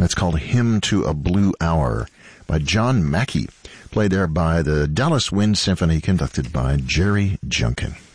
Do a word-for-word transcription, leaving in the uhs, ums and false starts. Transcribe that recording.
That's called Hymn to a Blue Hour by John Mackey, played there by the Dallas Wind Symphony, conducted by Jerry Junkin.